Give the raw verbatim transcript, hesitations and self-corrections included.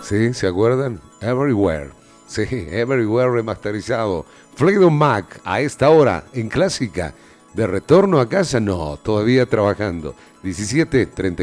¿Sí? ¿Se acuerdan? Everywhere. Sí, Everywhere remasterizado. Fleetwood Mac, a esta hora, en clásica. ¿De retorno a casa? No, todavía trabajando. diecisiete treinta